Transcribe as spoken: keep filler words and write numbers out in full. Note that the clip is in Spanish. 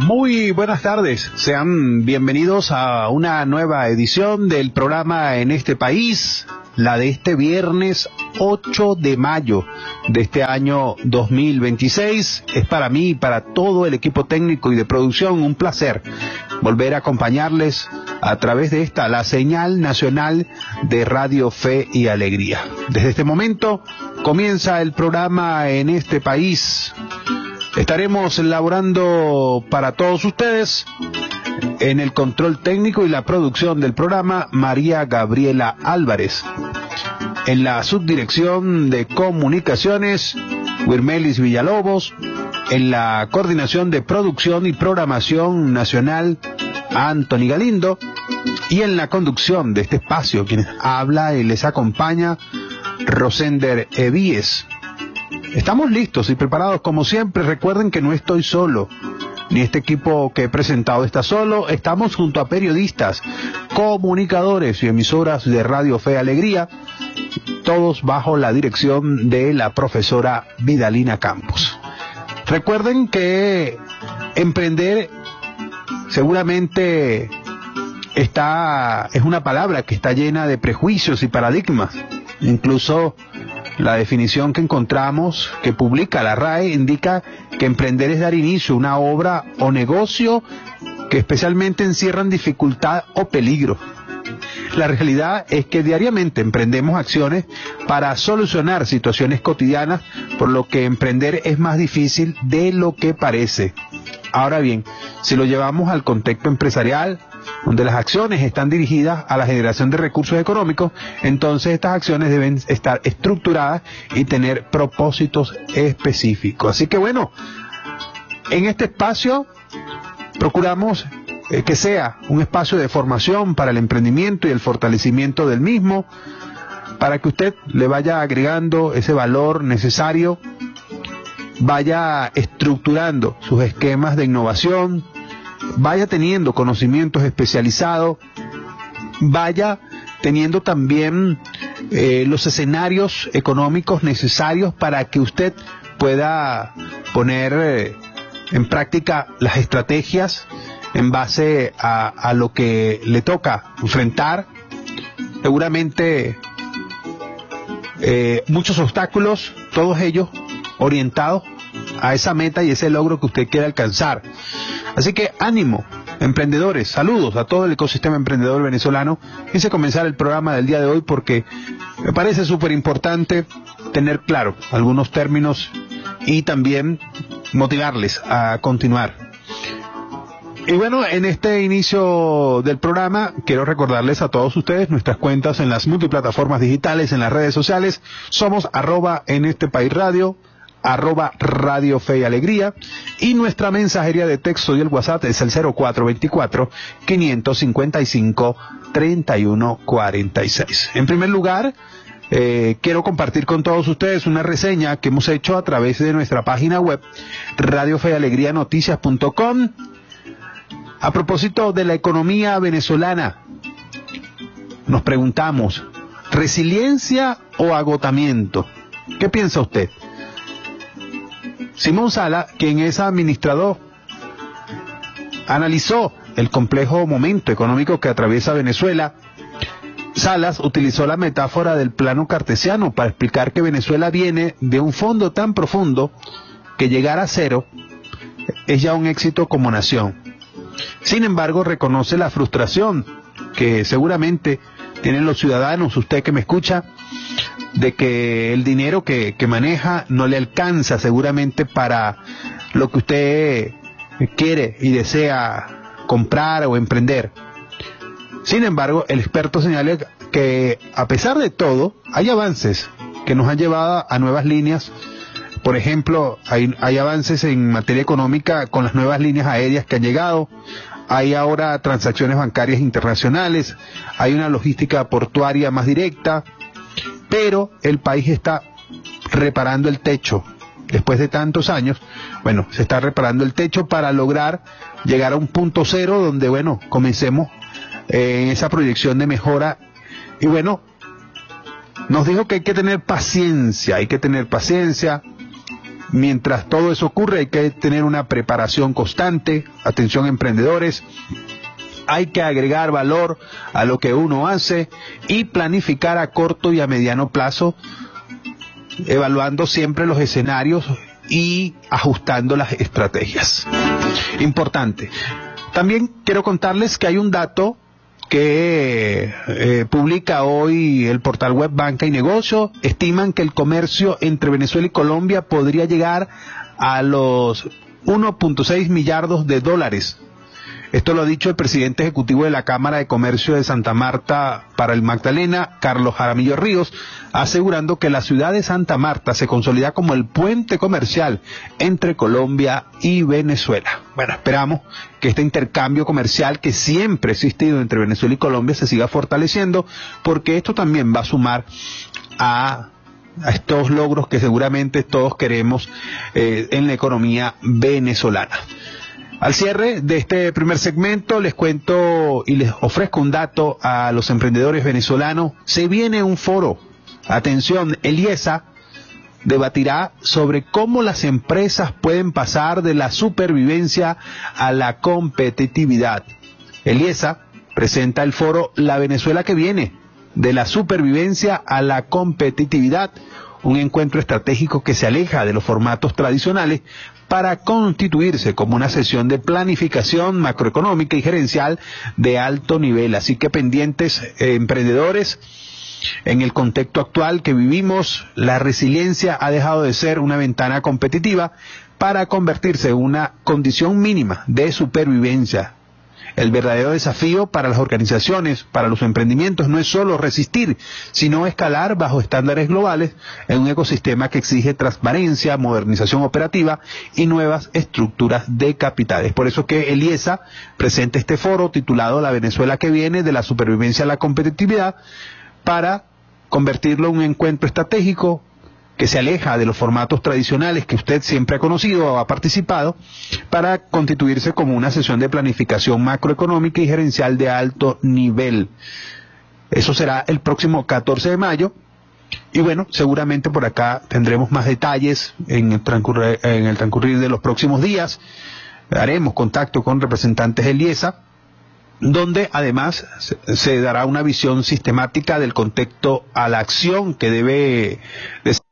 Muy buenas tardes, sean bienvenidos a una nueva edición del programa En este País, la de este viernes ocho de mayo de este año dos mil veintiséis. Es para mí y para todo el equipo técnico y de producción un placer volver a acompañarles a través de esta, la señal nacional de Radio Fe y Alegría. Desde este momento comienza el programa En este País. Estaremos elaborando para todos ustedes en el control técnico y la producción del programa María Gabriela Álvarez. En la subdirección de comunicaciones, Wirmelis Villalobos. En la coordinación de producción y programación nacional, Anthony Galindo. Y en la conducción de este espacio, quien habla y les acompaña, Rosender Evíes. Estamos listos y preparados como siempre. Recuerden que no estoy solo, ni este equipo que he presentado está solo. Estamos junto a periodistas, comunicadores y emisoras de Radio Fe y Alegría, todos bajo la dirección de la profesora Vidalina Campos. Recuerden que emprender seguramente está, es una palabra que está llena de prejuicios y paradigmas. Incluso la definición que encontramos, que publica la R A E, indica que emprender es dar inicio a una obra o negocio que especialmente encierran dificultad o peligro. La realidad es que diariamente emprendemos acciones para solucionar situaciones cotidianas, por lo que emprender es más difícil de lo que parece. Ahora bien, si lo llevamos al contexto empresarial, donde las acciones están dirigidas a la generación de recursos económicos, entonces estas acciones deben estar estructuradas y tener propósitos específicos. Así que bueno, en este espacio procuramos eh, que sea un espacio de formación para el emprendimiento y el fortalecimiento del mismo, para que usted le vaya agregando ese valor necesario, vaya estructurando sus esquemas de innovación, vaya teniendo conocimientos especializados, vaya teniendo también eh, los escenarios económicos necesarios para que usted pueda poner eh, en práctica las estrategias en base a, a lo que le toca enfrentar. Seguramente eh, muchos obstáculos, todos ellos orientados a esa meta y ese logro que usted quiere alcanzar. Así que ánimo, emprendedores, saludos a todo el ecosistema emprendedor venezolano. Quise comenzar el programa del día de hoy porque me parece súper importante tener claro algunos términos y también motivarles a continuar. Y bueno, en este inicio del programa quiero recordarles a todos ustedes nuestras cuentas en las multiplataformas digitales, en las redes sociales. Somos arroba en este país radio, arroba Radio Fe y Alegría, y nuestra mensajería de texto y el WhatsApp es el cero cuatro veinticuatro, quinientos cincuenta y cinco, treinta y uno cuarenta y seis. En primer lugar, eh, quiero compartir con todos ustedes una reseña que hemos hecho a través de nuestra página web radio fe y alegría noticias punto com a propósito de la economía venezolana. Nos preguntamos, ¿resiliencia o agotamiento? ¿Qué piensa usted? Simón Sala, quien es administrador, analizó el complejo momento económico que atraviesa Venezuela. Salas utilizó la metáfora del plano cartesiano para explicar que Venezuela viene de un fondo tan profundo que llegar a cero es ya un éxito como nación. Sin embargo, reconoce la frustración que seguramente tienen los ciudadanos, usted que me escucha, de que el dinero que, que maneja no le alcanza seguramente para lo que usted quiere y desea comprar o emprender. Sin embargo, el experto señala que a pesar de todo, hay avances que nos han llevado a nuevas líneas. Por ejemplo, hay, hay avances en materia económica con las nuevas líneas aéreas que han llegado. Hay ahora transacciones bancarias internacionales, hay una logística portuaria más directa, pero el país está reparando el techo. Después de tantos años, bueno, se está reparando el techo para lograr llegar a un punto cero donde, bueno, comencemos eh, en esa proyección de mejora. Y bueno, nos dijo que hay que tener paciencia, hay que tener paciencia, Mientras todo eso ocurre, hay que tener una preparación constante, atención emprendedores, hay que agregar valor a lo que uno hace y planificar a corto y a mediano plazo, evaluando siempre los escenarios y ajustando las estrategias. Importante. También quiero contarles que hay un dato que eh, publica hoy el portal web Banca y Negocio. Estiman que el comercio entre Venezuela y Colombia podría llegar a los uno punto seis millardos de dólares. Esto lo ha dicho el presidente ejecutivo de la Cámara de Comercio de Santa Marta para el Magdalena, Carlos Jaramillo Ríos, asegurando que la ciudad de Santa Marta se consolida como el puente comercial entre Colombia y Venezuela. Bueno, esperamos que este intercambio comercial que siempre ha existido entre Venezuela y Colombia se siga fortaleciendo, porque esto también va a sumar a a estos logros que seguramente todos queremos eh, en la economía venezolana. Al cierre de este primer segmento les cuento y les ofrezco un dato a los emprendedores venezolanos. Se viene un foro. Atención, el IESA debatirá sobre cómo las empresas pueden pasar de la supervivencia a la competitividad. El IESA presenta el foro La Venezuela que viene, de la supervivencia a la competitividad, un encuentro estratégico que se aleja de los formatos tradicionales para constituirse como una sesión de planificación macroeconómica y gerencial de alto nivel. Así que pendientes, eh, emprendedores, en el contexto actual que vivimos, la resiliencia ha dejado de ser una ventana competitiva para convertirse en una condición mínima de supervivencia. El verdadero desafío para las organizaciones, para los emprendimientos, no es solo resistir, sino escalar bajo estándares globales en un ecosistema que exige transparencia, modernización operativa y nuevas estructuras de capitales. Por eso que el IESA presenta este foro titulado La Venezuela que viene, de la supervivencia a la competitividad, para convertirlo en un encuentro estratégico que se aleja de los formatos tradicionales que usted siempre ha conocido o ha participado, para constituirse como una sesión de planificación macroeconómica y gerencial de alto nivel. Eso será el próximo catorce de mayo, y bueno, seguramente por acá tendremos más detalles en el transcurrir, en el transcurrir de los próximos días. Haremos contacto con representantes del IESA, donde además se, se dará una visión sistemática del contexto a la acción que debe